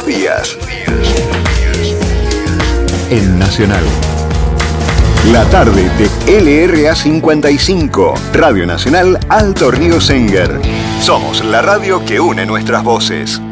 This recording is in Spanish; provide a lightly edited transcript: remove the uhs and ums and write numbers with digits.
días. En Nacional. La tarde de LRA 55, Radio Nacional Alto Río Senguer. Somos la radio que une nuestras voces.